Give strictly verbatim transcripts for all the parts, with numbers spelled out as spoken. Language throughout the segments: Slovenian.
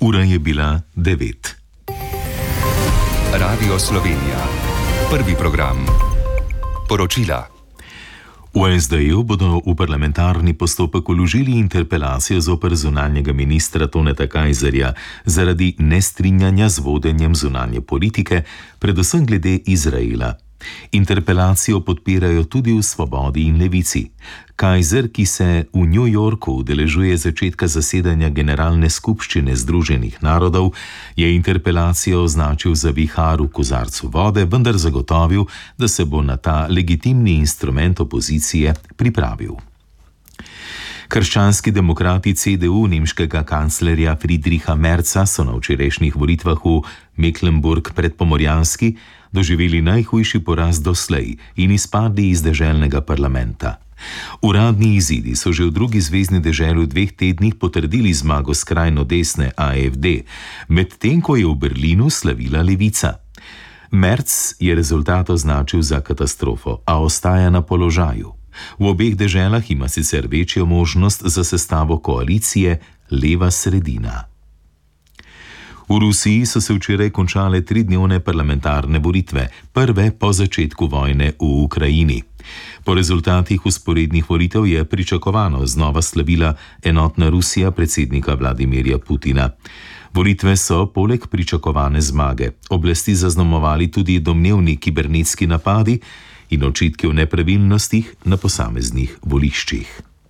Ura je bila devet. Radio Slovenija. Prvi program. Poročila. V es de ju bodo v parlamentarni postopek vložili interpelacijo zoper zunanjega ministra Toneta Kajzerja zaradi nestrinjanja z vodenjem zunanje politike, predvsem glede Izraela. Interpelacijo podpirajo tudi v Svobodi in Levici. Kajzer, ki se v New Yorku udeležuje začetka zasedanja Generalne skupščine Združenih narodov, je interpelacijo označil za vihar v kozarcu vode, vendar zagotovil, da se bo na ta legitimni instrument opozicije pripravil. Krščanski demokrati ce de u nemškega kanclerja Friedricha Merza so na včerajšnjih volitvah v Mecklenburg-Predpomorjanski doživeli najhujši poraz doslej in izpadli iz deželnega parlamenta. Uradni izidi so že v drugi zvezni deželi v dveh tednih potrdili zmago skrajno desne a ef de, medtem ko je v Berlinu slavila levica. Merz je rezultat označil za katastrofo, a ostaja na položaju. V obeh deželah ima sicer večjo možnost za sestavo koalicije leva sredina. V Rusiji so se včeraj končale tridnevne parlamentarne volitve, prve po začetku vojne v Ukrajini. Po rezultatih vzporednih volitev je pričakovano znova slavila enotna Rusija predsednika Vladimirja Putina. Volitve so poleg pričakovane zmage oblasti zaznamovali tudi domnevni kibernetski napadi in očitki o nepravilnostih na posameznih voliščih.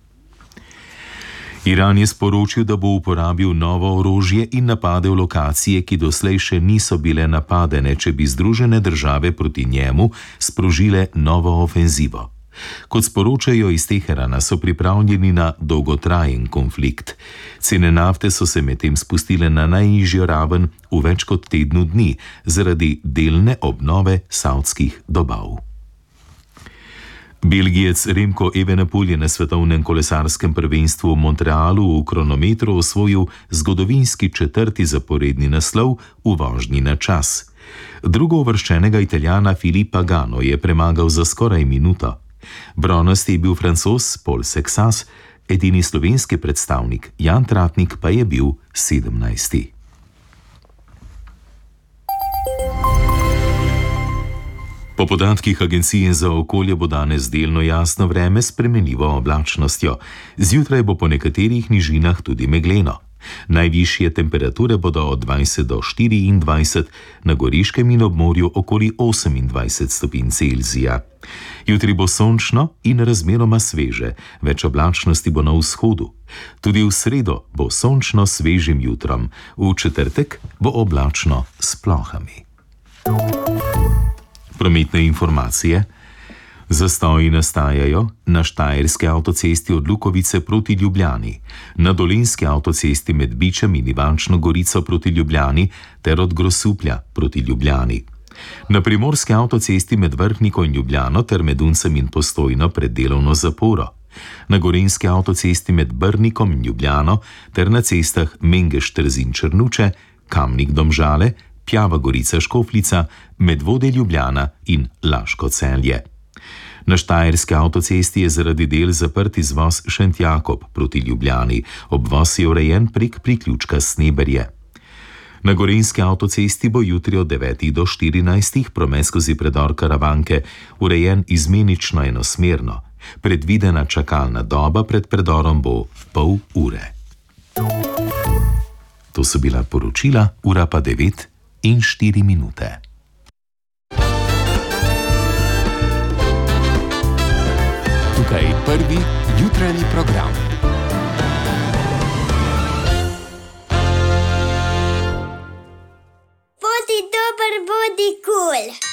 Iran je sporočil, da bo uporabil novo orožje in napadel lokacije, ki doslej še niso bile napadene, če bi Združene države proti njemu sprožile novo ofenzivo. Kot sporočajo iz Teherana, so pripravljeni na dolgotrajen konflikt. Cene nafte so se medtem spustile na najnižjo raven v več kot tednu dni zaradi delne obnove savdskih dobav. Belgijec Remko Evenepoel je na svetovnem kolesarskem prvenstvu v Montrealu v kronometru osvojil zgodovinski četrti zaporedni naslov v vožnji na čas. Drugouvrščenega Italijana Filippa Gano je premagal za skoraj minuto. Bronasti je bil Francoz Paul Sexas, edini slovenski predstavnik Jan Tratnik pa je bil sedemnajsti. Po podatkih Agencije za okolje bo danes delno jasno vreme s spremenljivo oblačnostjo. Zjutraj bo po nekaterih nižinah tudi megleno. Najvišje temperature bodo od dvajset do štiriindvajset, na Goriškem in ob morju okoli osemindvajset stopinj Celzija. Jutri bo sončno in razmeroma sveže, več oblačnosti bo na vzhodu. Tudi v sredo bo sončno svežim jutrom, v četrtek bo oblačno s plohami. Prometne informacije. Zastoji nastajajo na Štajerski avtocesti od Lukovice proti Ljubljani, na Dolenjski avtocesti med Bičem in Ivančno Gorico proti Ljubljani ter od Grosuplja proti Ljubljani. Na Primorski avtocesti med Vrhniko in Ljubljano ter med Uncem in Postojno pred delovno zaporo. Na Gorenjski avtocesti med Brnikom in Ljubljano ter na cestah Mengeš-Trzin-Črnuče, Kamnik-Domžale, Pjava Gorica-Škofljica, Medvode Ljubljana in Laško-Celje. Na Štajerski avtocesti je zaradi del zaprt izvoz Šentjakob proti Ljubljani, obvoz je urejen prek priključka Sneberje. Na Gorenjski avtocesti bo jutri od devetih do štirinajstih promet skozi predor Karavanke urejen izmenično enosmerno. Predvidena čakalna doba pred predorom bo pol ure. To so bila poročila, ura pa devet in štiri minute. Tukaj je prvi jutranji program. Bodi dober, bodi kul. Cool.